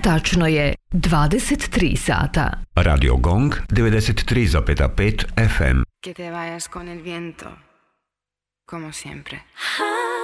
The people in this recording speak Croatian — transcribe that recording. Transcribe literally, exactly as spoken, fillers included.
Tačno je dvadeset tri sata. Radio Gong devedeset tri zarez pet F M. Que te vayas con el viento, como siempre. Ah.